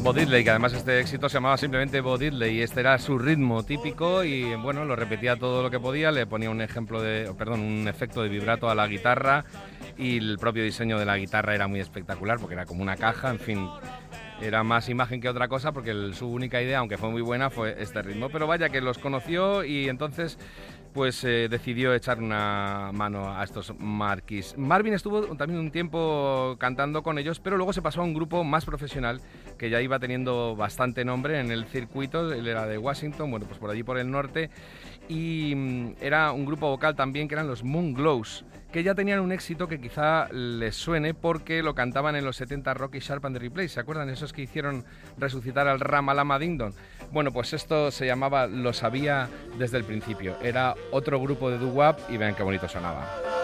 Bo Diddley, que además este éxito se llamaba simplemente Bo Diddley y este era su ritmo típico y bueno, lo repetía todo lo que podía, le ponía un un efecto de vibrato a la guitarra y el propio diseño de la guitarra era muy espectacular porque era como una caja, en fin, era más imagen que otra cosa porque su única idea, aunque fue muy buena, fue este ritmo. Pero vaya que los conoció y entonces pues decidió echar una mano a estos Marquis. Marvin estuvo también un tiempo cantando con ellos, pero luego se pasó a un grupo más profesional que ya iba teniendo bastante nombre en el circuito. Él era de Washington, bueno, pues por allí por el norte, y era un grupo vocal también que eran los Moonglows, que ya tenían un éxito que quizá les suene porque lo cantaban en los 70 Rocky Sharp and the Replay. ¿Se acuerdan? Esos que hicieron resucitar al Ramalama Ding Dong. Bueno, pues esto se llamaba Lo Sabía desde el principio. Era otro grupo de doo-wop y vean qué bonito sonaba.